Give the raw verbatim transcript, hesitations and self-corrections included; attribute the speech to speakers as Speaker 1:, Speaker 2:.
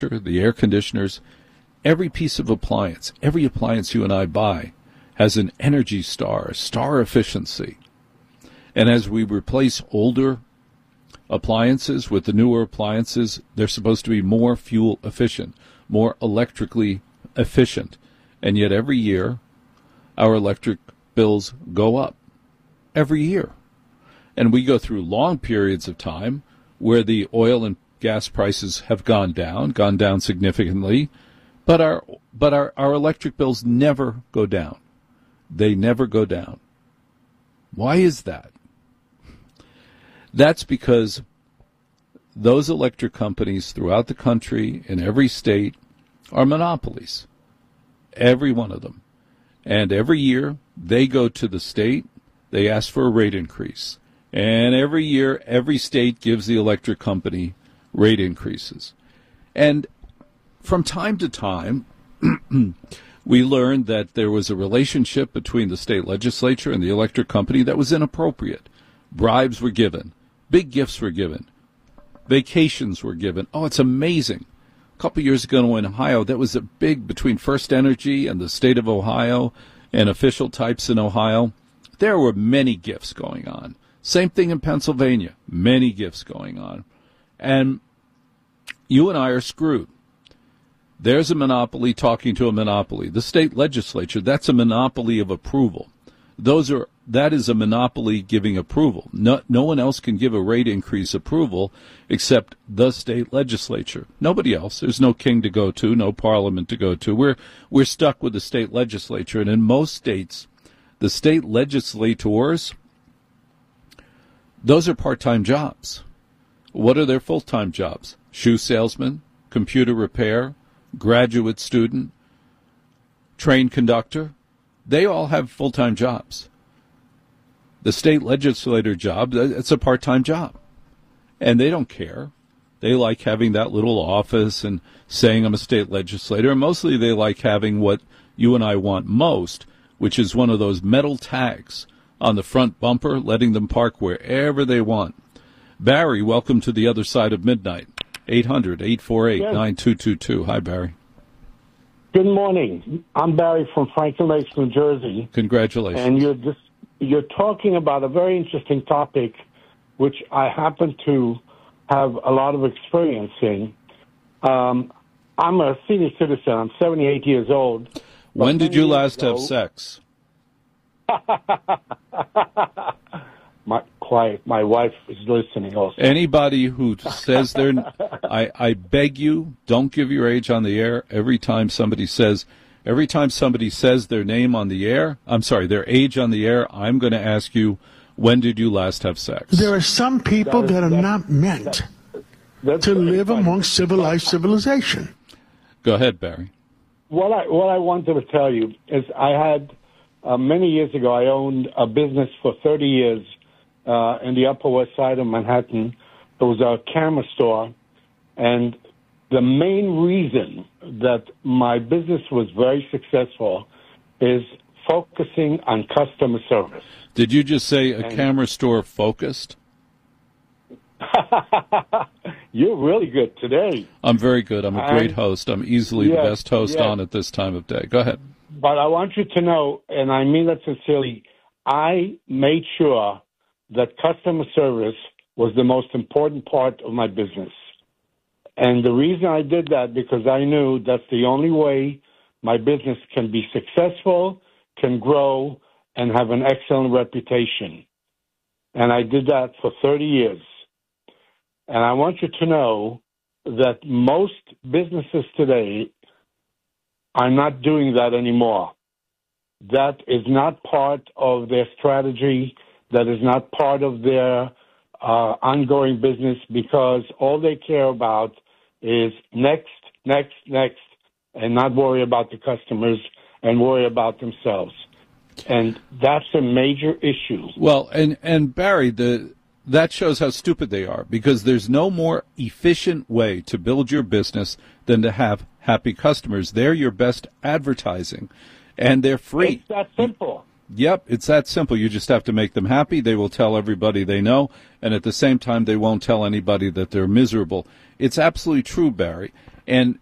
Speaker 1: the air conditioners, every piece of appliance, every appliance you and I buy has an Energy Star, star efficiency. And as we replace older appliances with the newer appliances, they're supposed to be more fuel efficient, more electrically efficient. And yet every year, our electric bills go up. Every year. And we go through long periods of time where the oil and gas prices have gone down, gone down significantly, but our but our, our electric bills never go down. They never go down. Why is that? That's because those electric companies throughout the country, in every state, are monopolies. Every one of them. And every year, they go to the state, they ask for a rate increase. And every year, every state gives the electric company rate increases. And from time to time, we learned that there was a relationship between the state legislature and the electric company that was inappropriate. Bribes were given. Big gifts were given. Vacations were given. Oh, it's amazing. A couple years ago in Ohio, that was a big between First Energy and the state of Ohio and official types in Ohio. There were many gifts going on. Same thing in Pennsylvania. Many gifts going on. And you and I are screwed. There's a monopoly talking to a monopoly. The state legislature, that's a monopoly of approval. Those are that is a monopoly giving approval. No, no one else can give a rate increase approval except the state legislature. Nobody else. There's no king to go to, no parliament to go to. We're we're stuck with the state legislature. And in most states, the state legislators, those are part-time jobs. What are their full-time jobs? Shoe salesman, computer repair, graduate student, train conductor. They all have full-time jobs. The state legislator job, it's a part-time job. And they don't care. They like having that little office and saying I'm a state legislator. And mostly they like having what you and I want most, which is one of those metal tags on the front bumper, letting them park wherever they want. Barry, welcome to the other side of midnight. eight hundred, eight four eight, nine two two two. Hi, Barry.
Speaker 2: Good morning. I'm Barry from Franklin Lakes, New Jersey.
Speaker 1: Congratulations.
Speaker 2: And you're just you're talking about a very interesting topic, which I happen to have a lot of experience in. Um, I'm a senior citizen. I'm seventy-eight years old.
Speaker 1: When did you last ago, have sex?
Speaker 2: My quiet. My wife is listening also.
Speaker 1: Anybody who says they're, I, I beg you, don't give your age on the air. Every time somebody says, every time somebody says their name on the air, I'm sorry, their age on the air, I'm going to ask you, when did you last have sex?
Speaker 3: There are some people that, is, that are that, not meant that, to live funny. amongst civilized civilization.
Speaker 1: Go ahead, Barry.
Speaker 2: What I what I wanted to tell you is I had uh, many years ago I owned a business for thirty years. Uh, in the Upper West Side of Manhattan. It was a camera store, and the main reason that my business was very successful is focusing on customer service.
Speaker 1: Did you just say a
Speaker 2: and
Speaker 1: camera store focused?
Speaker 2: You're really good today.
Speaker 1: I'm very good. I'm a
Speaker 2: and,
Speaker 1: great host. I'm easily
Speaker 2: yes,
Speaker 1: the best host
Speaker 2: yes.
Speaker 1: on at this time of day. Go ahead.
Speaker 2: But I want you to know, and I mean that sincerely, I made sure that customer service was the most important part of my business. And the reason I did that, because I knew that's the only way my business can be successful, can grow, and have an excellent reputation. And I did that for thirty years. And I want you to know that most businesses today are not doing that anymore. That is not part of their strategy. That is not part of their uh, ongoing business, because all they care about is next, next, next, and not worry about the customers and worry about themselves. And that's a major issue.
Speaker 1: Well, and, and Barry, the that shows how stupid they are, because there's no more efficient way to build your business than to have happy customers. They're your best advertising, and they're free.
Speaker 2: It's that simple.
Speaker 1: Yep, it's that simple. You just have to make them happy. They will tell everybody they know, and at the same time, they won't tell anybody that they're miserable. It's absolutely true, Barry. And